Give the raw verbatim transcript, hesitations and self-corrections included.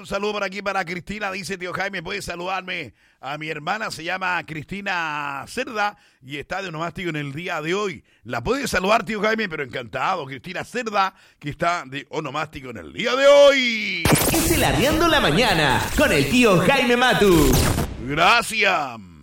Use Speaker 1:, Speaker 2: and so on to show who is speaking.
Speaker 1: saludo por aquí para Cristina. Dice, tío Jaime, puedes saludarme a mi hermana. Se llama Cristina Cerda y está de onomástico en el día de hoy. La puedes saludar, tío Jaime, pero encantado. Cristina Cerda, que está de onomástico en el día de hoy.
Speaker 2: Es el Arriando la Mañana con el tío Jaime Matus.
Speaker 1: Gracias.